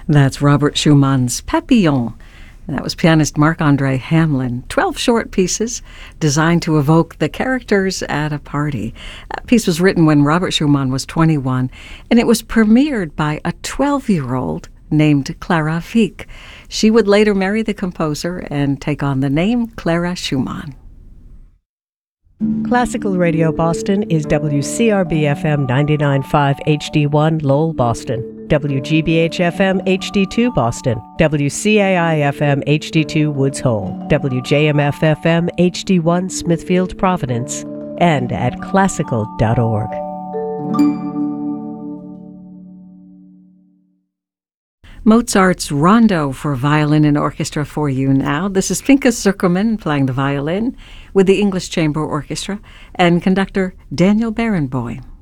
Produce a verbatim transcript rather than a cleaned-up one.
That's Robert Schumann's Papillon. And that was pianist Marc-Andre Hamelin. Twelve short pieces designed to evoke the characters at a party. That piece was written when Robert Schumann was twenty-one, and it was premiered by a twelve-year-old named Clara Wieck. She would later marry the composer and take on the name Clara Schumann. Classical Radio Boston is W C R B F M ninety-nine point five H D one Lowell, Boston, W G B H F M H D two Boston, W C A I F M H D two Woods Hole, W J M F F M H D one Smithfield, Providence, and at classical dot org. Mozart's Rondo for violin and orchestra for you now. This is Pinchas Zuckerman playing the violin with the English Chamber Orchestra and conductor Daniel Barenboim.